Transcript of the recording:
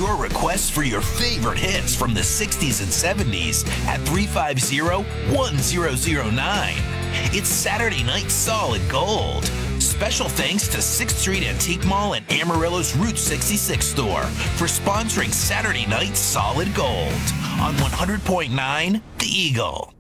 your requests for your favorite hits from the 60s and 70s at 350-1009. It's Saturday Night Solid Gold. Special thanks to 6th Street Antique Mall and Amarillo's Route 66 store for sponsoring Saturday Night Solid Gold on 100.9 The Eagle.